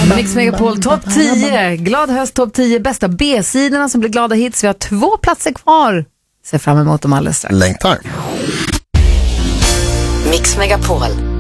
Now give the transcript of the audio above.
Mix Megapol topp 10. Glad höst topp 10. Bästa B-sidorna som blir glada hits. Vi har 2 platser kvar. Ser fram emot dem alldeles strax. Längtar. Mix Megapol.